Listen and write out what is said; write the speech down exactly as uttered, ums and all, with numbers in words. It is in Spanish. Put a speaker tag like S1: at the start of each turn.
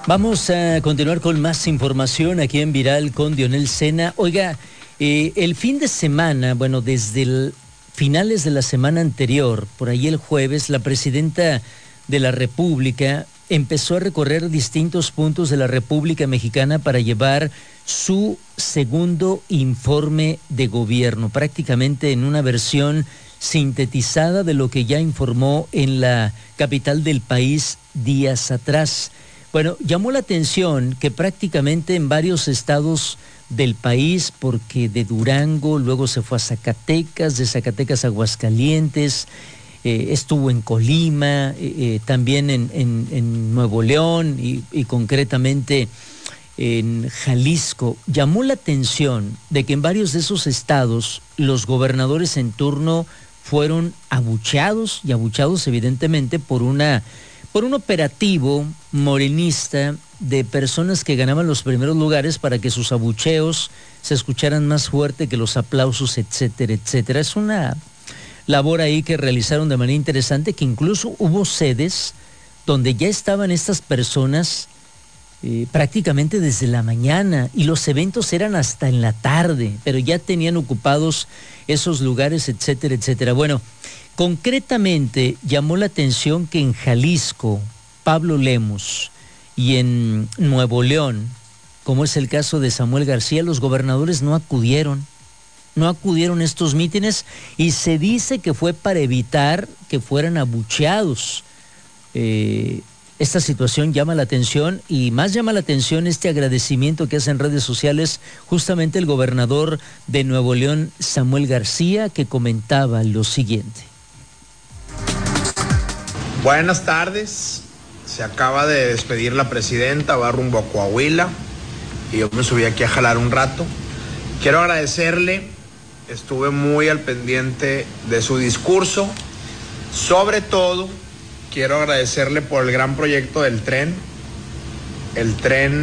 S1: Vamos a continuar con más información aquí en Viral con Dionel Sena. Oiga, eh, el fin de semana, bueno, desde el finales de la semana anterior, por ahí el jueves, la presidenta de la República empezó a recorrer distintos puntos de la República Mexicana para llevar su segundo informe de gobierno, prácticamente en una versión sintetizada de lo que ya informó en la capital del país días atrás. Bueno, llamó la atención que prácticamente en varios estados del país, porque de Durango luego se fue a Zacatecas, de Zacatecas a Aguascalientes, eh, estuvo en Colima, eh, eh, también en, en, en Nuevo León y, y concretamente en Jalisco. Llamó la atención de que en varios de esos estados los gobernadores en turno fueron abucheados y abucheados evidentemente por una por un operativo morenista de personas que ganaban los primeros lugares para que sus abucheos se escucharan más fuerte que los aplausos, etcétera, etcétera. Es una labor ahí que realizaron de manera interesante, que incluso hubo sedes donde ya estaban estas personas eh, prácticamente desde la mañana y los eventos eran hasta en la tarde, pero ya tenían ocupados esos lugares, etcétera, etcétera. Bueno, concretamente llamó la atención que en Jalisco, Pablo Lemus, y en Nuevo León, como es el caso de Samuel García, los gobernadores no acudieron, no acudieron a estos mítines y se dice que fue para evitar que fueran abucheados. Eh, esta situación llama la atención y más llama la atención este agradecimiento que hace en redes sociales justamente el gobernador de Nuevo León, Samuel García, que comentaba lo siguiente.
S2: Buenas tardes, se acaba de despedir la presidenta, va rumbo a Coahuila y yo me subí aquí a jalar un rato. Quiero agradecerle, estuve muy al pendiente de su discurso, sobre todo quiero agradecerle por el gran proyecto del tren, el tren